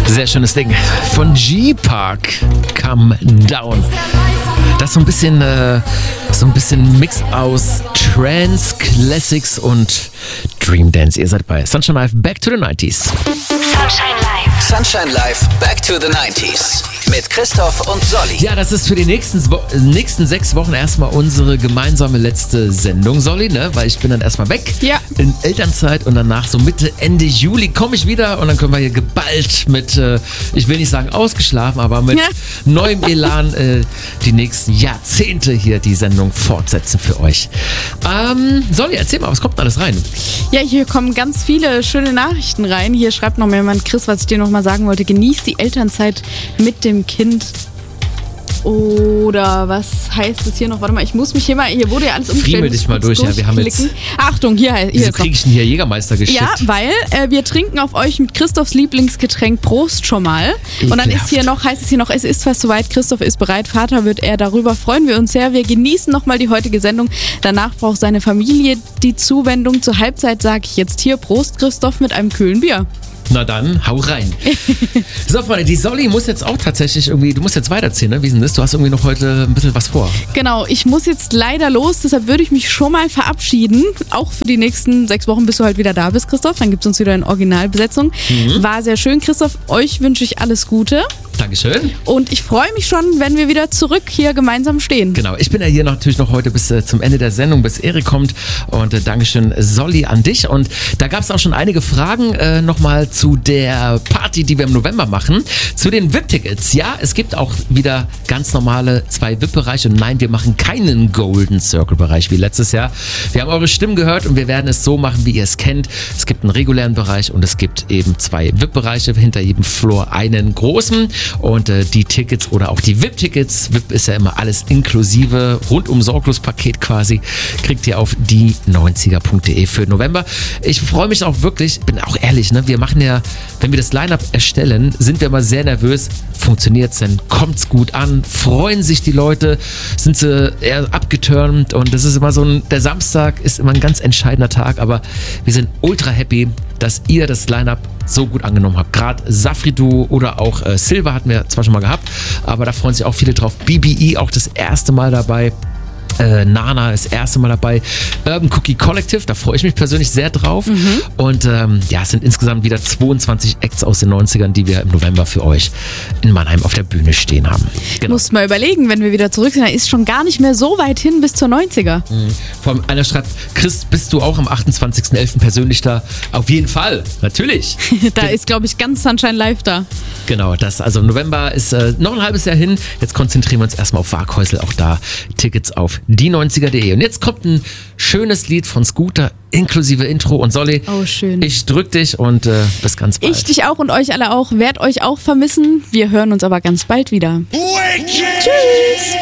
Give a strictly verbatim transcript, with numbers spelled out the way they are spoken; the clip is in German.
Sehr schönes Ding. Von G-Park, Come Down. Das ist so ein bisschen, äh, so ein bisschen Mix aus Trance, Classics und Dream Dance. Ihr seid bei Sunshine Live, Back to the nineties. Sunshine Live. Sunshine Live, Back to the nineties. Mit Christoph und Solly. Ja, das ist für die nächsten, nächsten sechs Wochen erstmal unsere gemeinsame letzte Sendung, Solly, ne? Weil ich bin dann erstmal weg ja. in Elternzeit und danach so Mitte, Ende Juli komme ich wieder und dann können wir hier geballt mit, äh, ich will nicht sagen ausgeschlafen, aber mit ja. neuem Elan äh, die nächsten Jahrzehnte hier die Sendung fortsetzen für euch. Ähm, Solly, erzähl mal, was kommt denn alles rein? Ja, hier kommen ganz viele schöne Nachrichten rein. Hier schreibt noch mal jemand, Chris, was ich dir noch mal sagen wollte, genieß die Elternzeit mit dem Kind. Oder was heißt es hier noch? Warte mal, ich muss mich hier mal, hier wurde ja alles umgestellt. Friemel dich mal durch, ja, wir haben jetzt... Achtung, hier, hier Wieso kriege ich denn hier Jägermeister geschickt? Ja, weil äh, wir trinken auf euch mit Christophs Lieblingsgetränk Prost schon mal. Ekelhaft. Und dann ist hier noch, heißt es hier noch, es ist fast soweit, Christoph ist bereit, Vater wird er, darüber freuen wir uns sehr. Wir genießen nochmal die heutige Sendung. Danach braucht seine Familie die Zuwendung. Zur Halbzeit sage ich jetzt hier Prost, Christoph, mit einem kühlen Bier. Na dann, hau rein. So, Freunde, die Solly muss jetzt auch tatsächlich irgendwie, du musst jetzt weiterziehen, ne? Wie ist denn das? Du hast irgendwie noch heute ein bisschen was vor. Genau, ich muss jetzt leider los, deshalb würde ich mich schon mal verabschieden. Auch für die nächsten sechs Wochen, bis du halt wieder da bist, Christoph. Dann gibt es uns wieder in Originalbesetzung. Mhm. War sehr schön, Christoph. Euch wünsche ich alles Gute. Dankeschön. Und ich freue mich schon, wenn wir wieder zurück hier gemeinsam stehen. Genau, ich bin ja hier natürlich noch heute bis äh, zum Ende der Sendung, bis Erik kommt. Und äh, Dankeschön, Solly, an dich. Und da gab es auch schon einige Fragen äh, nochmal zu der Party, die wir im November machen. Zu den V I P-Tickets. Ja, es gibt auch wieder ganz normale zwei V I P-Bereiche. Und nein, wir machen keinen Golden Circle-Bereich wie letztes Jahr. Wir haben eure Stimmen gehört und wir werden es so machen, wie ihr es kennt. Es gibt einen regulären Bereich und es gibt eben zwei V I P-Bereiche. Hinter jedem Floor einen großen. Und äh, die Tickets oder auch die V I P-Tickets, V I P ist ja immer alles inklusive, rundum sorglos Paket quasi, kriegt ihr auf die neunziger punkt de für November. Ich freue mich auch wirklich, bin auch ehrlich, ne, wir machen ja, wenn wir das Line-Up erstellen, sind wir immer sehr nervös. Funktioniert es denn? Kommt es gut an? Freuen sich die Leute? Sind sie eher abgetürmt? Und das ist immer so ein, der Samstag ist immer ein ganz entscheidender Tag, aber wir sind ultra happy, dass ihr das Line-Up so gut angenommen habt. Gerade Safridu oder auch äh, Silva hatten wir zwar schon mal gehabt, aber da freuen sich auch viele drauf. B B E auch das erste Mal dabei. Äh, Nana das erste Mal dabei. Urban Cookie Collective, da freue ich mich persönlich sehr drauf. Mhm. Und ähm, ja, es sind insgesamt wieder zweiundzwanzig Acts aus den neunzigern, die wir im November für euch in Mannheim auf der Bühne stehen haben. Genau. Musst mal überlegen, wenn wir wieder zurück sind, da ist schon gar nicht mehr so weit hin bis zur neunziger. Mhm. Vor allem einer schreibt, Chris, bist du auch am achtundzwanzigsten elften persönlich da? Auf jeden Fall, natürlich. Da Ge- ist, glaube ich, ganz Sunshine Live da. Genau, das, also November ist äh, noch ein halbes Jahr hin. Jetzt konzentrieren wir uns erstmal auf Waghäusel, auch da Tickets auf die neunziger punkt de. Und jetzt kommt ein schönes Lied von Scooter, inklusive Intro. Und Solly, oh, schön. Ich drück dich und äh, bis ganz bald. Ich dich auch und euch alle auch. Werd euch auch vermissen. Wir hören uns aber ganz bald wieder. Tschüss.